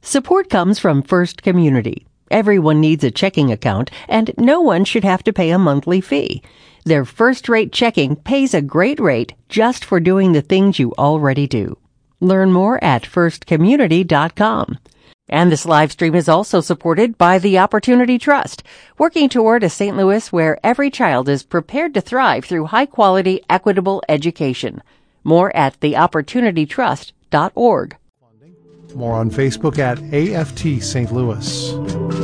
Support comes from First Community. Everyone needs a checking account, and no one should have to pay a monthly fee. Their first-rate checking pays a great rate just for doing the things you already do. Learn more at firstcommunity.com. And this live stream is also supported by the Opportunity Trust, working toward a St. Louis where every child is prepared to thrive through high-quality, equitable education. More at theopportunitytrust.org. More on Facebook at AFT St. Louis.